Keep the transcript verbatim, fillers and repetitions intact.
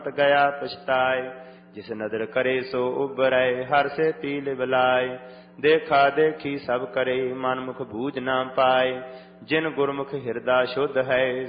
गया पछताए। जिस नदर करे सो उबरै, हर से पी लिवलाय। देखा देखी सब करे, मन मुख बूझ ना पाए। जिन गुरमुख हृदय शुद्ध है,